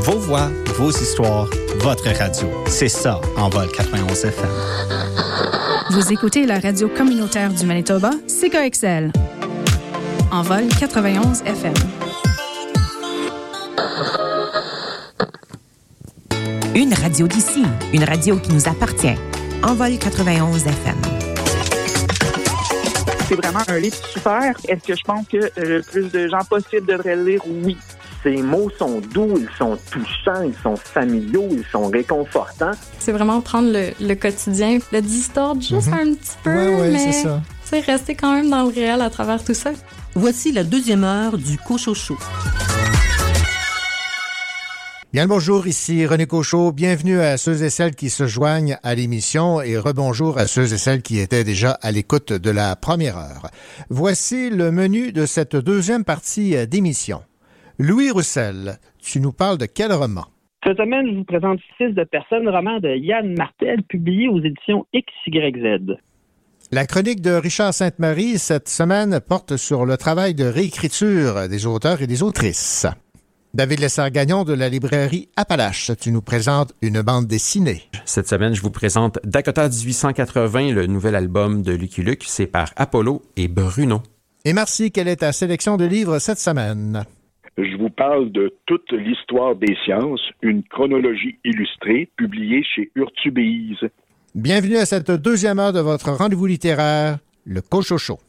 Vos voix, vos histoires, votre radio. C'est ça, Envol 91 FM. Vous écoutez la radio communautaire du Manitoba, CKXL. Envol 91 FM. Une radio d'ici, une radio qui nous appartient. Envol 91 FM. C'est vraiment un livre super. Est-ce que je pense que le plus de gens possible devraient le lire? Oui. Ces mots sont doux, ils sont touchants, ils sont familiaux, ils sont réconfortants. C'est vraiment prendre le quotidien, le distordre juste un petit peu, mais c'est rester quand même dans le réel à travers tout ça. Voici la deuxième heure du Cochocho. Bien le bonjour, ici René Cochot. Bienvenue à ceux et celles qui se joignent à l'émission et rebonjour à ceux et celles qui étaient déjà à l'écoute de la première heure. Voici le menu de cette deuxième partie d'émission. Louis Roussel, tu nous parles de quel roman? Cette semaine, je vous présente Fils de personne, roman de Yann Martel, publié aux éditions XYZ. La chronique de Richard Sainte-Marie, cette semaine, porte sur le travail de réécriture des auteurs et des autrices. David Lessard-Gagnon de la librairie Appalache, tu nous présentes une bande dessinée. Cette semaine, je vous présente Dakota 1880, le nouvel album de Lucky Luke. C'est par Apollo et Bruno. Et Marcy, quelle est ta sélection de livres cette semaine? Je vous parle de Toute l'histoire des sciences, une chronologie illustrée publiée chez Urtubise. Bienvenue à cette deuxième heure de votre rendez-vous littéraire, le Cochocho.